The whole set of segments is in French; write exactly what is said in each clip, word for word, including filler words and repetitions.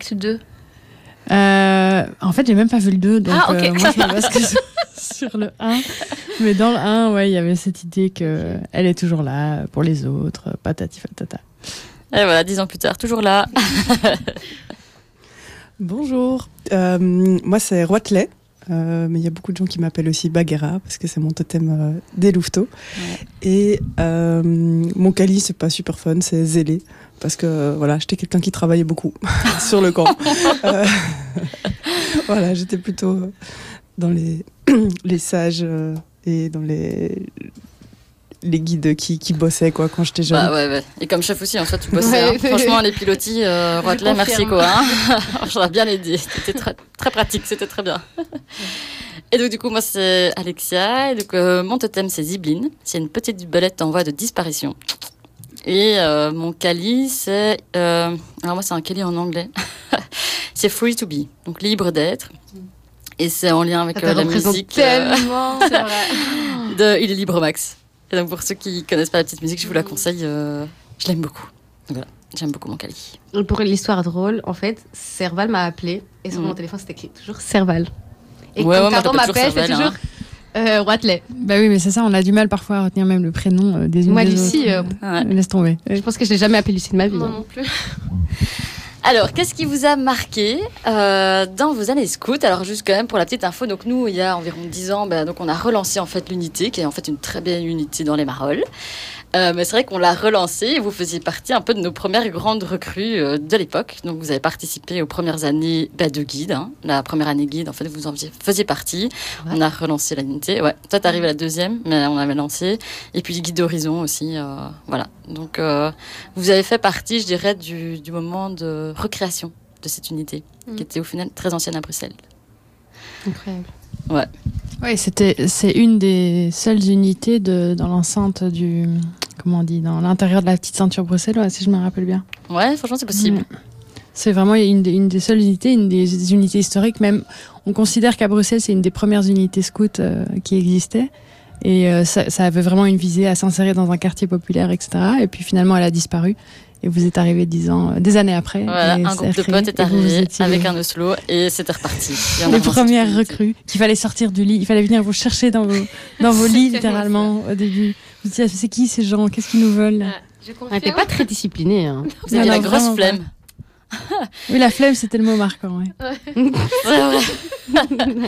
acte deux? Euh, en fait, j'ai même pas vu le deux, donc ah, okay. euh, moi je me base que sur le un. Mais dans le un, ouais, il y avait cette idée que okay. elle est toujours là pour les autres, patati patata. Et voilà, dix ans plus tard, toujours là. Bonjour, euh, moi c'est Roitelet, euh, mais il y a beaucoup de gens qui m'appellent aussi Bagheera parce que c'est mon totem euh, des louveteaux. Ouais. Et euh, mon Kali, c'est pas super fun, c'est Zélé. Parce que voilà, j'étais quelqu'un qui travaillait beaucoup sur le camp. euh, voilà, j'étais plutôt dans les, les sages euh, et dans les, les guides qui, qui bossaient quoi, quand j'étais jeune. Bah ouais, ouais. Et comme chef aussi, en fait, tu bossais. Ouais, hein. Franchement, les pilotis, euh, Roitelet, merci quoi. Hein. J'aurais bien aidé. C'était très, très pratique, c'était très bien. Et donc, du coup, moi, c'est Alexia. Et donc, euh, mon totem, c'est Zibline. C'est une petite belette en voie de disparition. Et euh, mon Kali, c'est... Euh, alors moi, c'est un Kali en anglais. C'est Free to Be, donc libre d'être. Et c'est en lien avec euh, la musique... tellement, euh, c'est vrai. De Il est libre Max. Et donc, pour ceux qui connaissent pas la petite musique, je vous la conseille. Euh, je l'aime beaucoup. Donc voilà, j'aime beaucoup mon Kali. Et pour l'histoire drôle, en fait, Serval m'a appelé. Et sur mmh. mon téléphone, c'était écrit toujours Serval. Et ouais, quand ouais, Caro m'appelle, c'est toujours... Hein. Euh, Roitelet. Bah oui, mais c'est ça, on a du mal parfois à retenir même le prénom euh, des unes Moi, des Lucie, autres. Euh, ouais. Laisse tomber. Je pense que je n'ai jamais appelé Lucie de ma vie. Moi hein. non plus. Alors, qu'est-ce qui vous a marqué euh, dans vos années scouts? Alors, juste quand même pour la petite info, donc nous, il y a environ dix ans, ben, donc on a relancé en fait l'unité, qui est en fait une très belle unité dans les Marolles. Euh, mais c'est vrai qu'on l'a relancé et vous faisiez partie un peu de nos premières grandes recrues euh, de l'époque. Donc vous avez participé aux premières années bah, de guide. Hein. La première année guide, en fait, vous en faisiez partie. Ouais. On a relancé l'unité. Ouais. Toi, t'arrives à la deuxième, mais on avait lancé. Et puis guide d'horizon aussi. Euh, voilà. Donc euh, vous avez fait partie, je dirais, du, du moment de recréation de cette unité, mmh. qui était au final très ancienne à Bruxelles. Incroyable. Ouais. Oui, c'était, c'est une des seules unités de, dans l'enceinte du, comment on dit, dans l'intérieur de la petite ceinture bruxelloise, si je me rappelle bien. Ouais, franchement, c'est possible. Ouais. C'est vraiment une, une des seules unités, une des unités historiques. Même, on considère qu'à Bruxelles, c'est une des premières unités scouts euh, qui existait. Et euh, ça, ça avait vraiment une visée à s'insérer dans un quartier populaire, et cetera. Et puis finalement, elle a disparu. Et vous êtes arrivé dix ans, des années après. Voilà, un groupe de potes est arrivé avec un Oslo et c'était reparti. Les premières recrues qu'il fallait sortir du lit, il fallait venir vous chercher dans vos, dans vos lits littéralement au début. Vous dites, c'est qui ces gens? Qu'est-ce qu'ils nous veulent? On n'était pas très disciplinés. Hein. Vous aviez la grosse flemme. Oui, la flemme, c'était le mot marquant. Ouais. Ouais.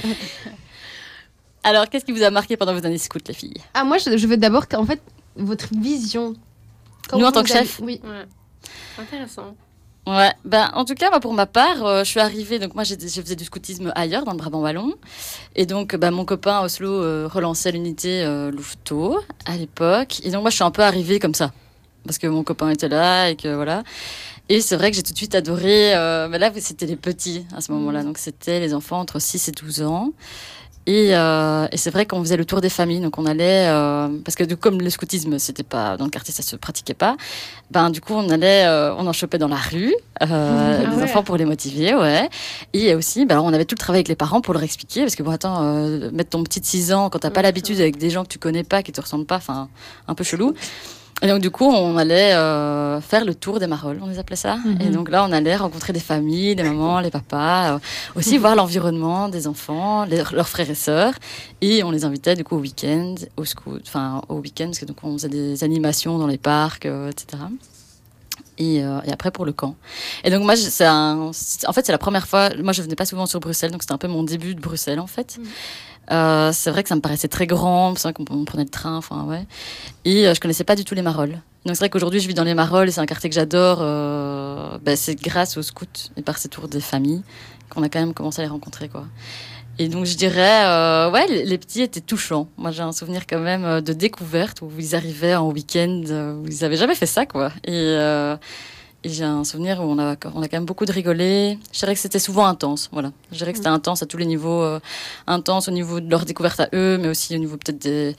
Alors, qu'est-ce qui vous a marqué pendant vos années scouts, les filles? Ah, moi, je, je veux d'abord qu'en fait, votre vision. Nous, en tant que chef? Oui. Ouais. Intéressant. Ouais, ben en tout cas moi pour ma part, euh, je suis arrivée donc moi j'ai, je faisais du scoutisme ailleurs dans le Brabant wallon et donc ben mon copain à Oslo euh, relançait l'unité euh, louveteaux à l'époque et donc moi je suis un peu arrivée comme ça parce que mon copain était là et que voilà. Et c'est vrai que j'ai tout de suite adoré euh, mais là c'était les petits à ce moment-là donc c'était les enfants entre six et douze ans. Et, euh, et c'est vrai qu'on faisait le tour des familles, donc on allait euh, parce que du coup, comme le scoutisme, c'était pas dans le quartier, ça se pratiquait pas. Ben du coup, on allait, euh, on en chopait dans la rue, euh, ah les ouais. enfants pour les motiver, ouais. Et aussi, ben on avait tout le travail avec les parents pour leur expliquer, parce que bon, attends, euh, mettre ton petit de six ans quand t'as pas l'habitude avec des gens que tu connais pas, qui te ressemblent pas, enfin, un peu chelou. Et donc, du coup, on allait euh, faire le tour des Marolles, on les appelait ça. Mm-hmm. Et donc là, on allait rencontrer des familles, des mamans, les papas, euh, aussi mm-hmm. voir l'environnement des enfants, les, leurs frères et sœurs. Et on les invitait, du coup, au week-end, au scout, enfin, au week-end, parce que donc, on faisait des animations dans les parcs, euh, et cetera. Et, euh, et après, pour le camp. Et donc, moi, c'est un, c'est, en fait, c'est la première fois, moi, je venais pas souvent sur Bruxelles, donc c'était un peu mon début de Bruxelles, en fait. Mm-hmm. Euh, c'est vrai que ça me paraissait très grand, c'est vrai qu'on on prenait le train, enfin ouais. Et euh, je connaissais pas du tout les Marolles. Donc c'est vrai qu'aujourd'hui je vis dans les Marolles et c'est un quartier que j'adore. Euh, bah, c'est grâce aux scouts et par ces tours des familles qu'on a quand même commencé à les rencontrer, quoi. Et donc je dirais, euh, ouais, les, les petits étaient touchants. Moi j'ai un souvenir quand même de découverte où ils arrivaient en week-end, où ils avaient jamais fait ça, quoi. Et euh, Et j'ai un souvenir où on a, on a quand même beaucoup de rigolé. Je dirais que c'était souvent intense, voilà. Je dirais que c'était intense à tous les niveaux. Euh, intense au niveau de leur découverte à eux, mais aussi au niveau peut-être des...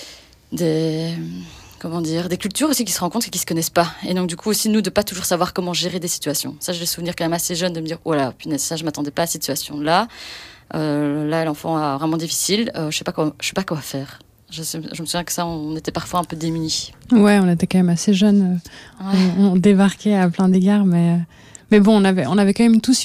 des comment dire, des cultures aussi qui se rencontrent et qui se connaissent pas. Et donc, du coup, aussi, nous, de pas toujours savoir comment gérer des situations. Ça, j'ai le souvenir quand même assez jeune de me dire, oh là, punaise, ça, je m'attendais pas à cette situation-là. Euh, là, l'enfant a vraiment difficile. Euh, je sais pas quoi, je sais pas quoi faire. Je, sais, je me souviens que ça, on était parfois un peu démunis. Ouais, on était quand même assez jeunes. Ouais. On, on débarquait à plein d'égards, mais, Mais bon, on avait, on avait quand même tous